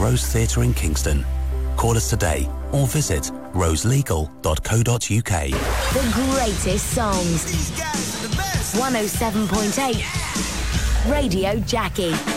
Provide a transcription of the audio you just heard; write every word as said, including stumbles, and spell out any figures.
Rose Theatre in Kingston. Call us today or visit rose legal dot co dot uk. The greatest songs. one oh seven point eight Radio Jackie.